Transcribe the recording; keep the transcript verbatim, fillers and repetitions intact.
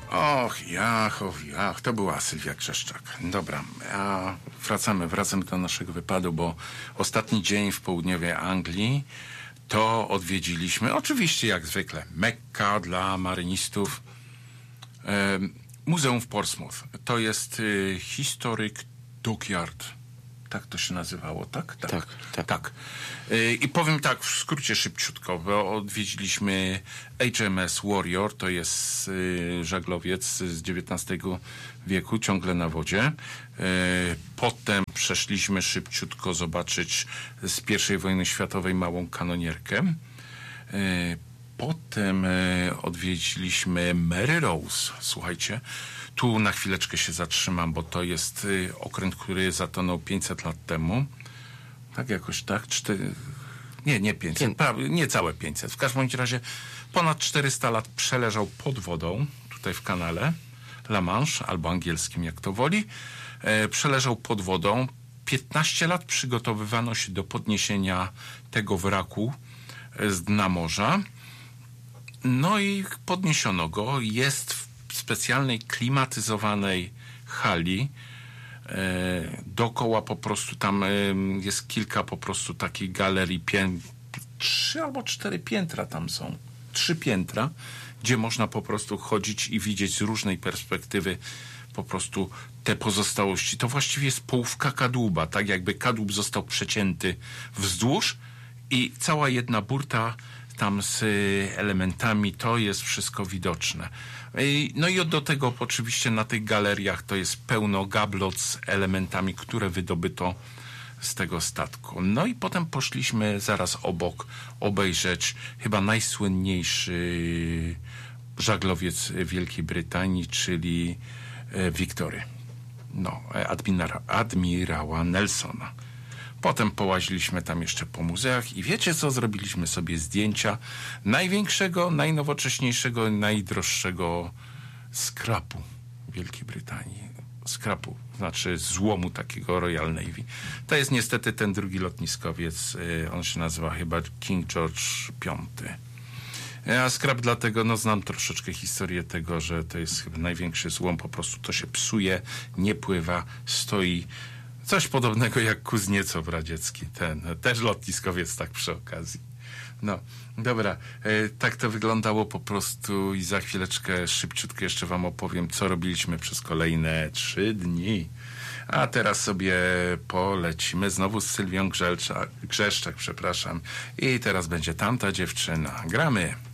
Och, jach, och, jach, to była Sylwia Grzeszczak. Dobra, a wracamy, wracamy do naszego wypadu, bo ostatni dzień w południowej Anglii to odwiedziliśmy, oczywiście jak zwykle, Mekka dla marynistów, e, Muzeum w Portsmouth. To jest e, Historic Dockyard. Tak to się nazywało, tak? Tak, tak. tak. tak. Yy, I powiem tak, w skrócie szybciutko, bo odwiedziliśmy H M S Warrior, to jest yy, żaglowiec z dziewiętnastego wieku, ciągle na wodzie. Yy, potem przeszliśmy szybciutko zobaczyć z pierwszej wojny światowej małą kanonierkę. Yy, potem yy, odwiedziliśmy Mary Rose, słuchajcie. Tu na chwileczkę się zatrzymam, bo to jest y, okręt, który zatonął pięćset lat temu. Tak jakoś tak? Cztery... Nie, nie pięćset, prawie, nie całe pięćset. W każdym razie ponad czterysta lat przeleżał pod wodą, tutaj w kanale La Manche, albo angielskim, jak to woli. E, przeleżał pod wodą. piętnaście lat przygotowywano się do podniesienia tego wraku z dna morza. No i podniesiono go. Jest w specjalnej klimatyzowanej hali. E, dookoła po prostu tam e, jest kilka po prostu takich galerii, pię- trzy albo cztery piętra tam są. Trzy piętra, gdzie można po prostu chodzić i widzieć z różnej perspektywy po prostu te pozostałości. To właściwie jest połówka kadłuba, tak jakby kadłub został przecięty wzdłuż i cała jedna burta tam z elementami, to jest wszystko widoczne. No i do tego oczywiście na tych galeriach to jest pełno gablot z elementami, które wydobyto z tego statku. No i potem poszliśmy zaraz obok obejrzeć chyba najsłynniejszy żaglowiec Wielkiej Brytanii, czyli Wiktory. No, admira- admirała Nelsona. Potem połaziliśmy tam jeszcze po muzeach i wiecie co? Zrobiliśmy sobie zdjęcia największego, najnowocześniejszego, najdroższego skrapu Wielkiej Brytanii. Skrapu, znaczy złomu takiego Royal Navy. To jest niestety ten drugi lotniskowiec, on się nazywa chyba King George Piąty. A skrap dlatego, no znam troszeczkę historię tego, że to jest chyba największy złom, po prostu to się psuje, nie pływa, stoi. Coś podobnego jak Kuzniecow radziecki, ten też lotniskowiec, tak przy okazji. No, dobra, e, tak to wyglądało po prostu i za chwileczkę szybciutko jeszcze wam opowiem, co robiliśmy przez kolejne trzy dni. A teraz sobie polecimy znowu z Sylwią Grzeszczak, Grzeszczak, przepraszam. I teraz będzie Tamta dziewczyna. Gramy.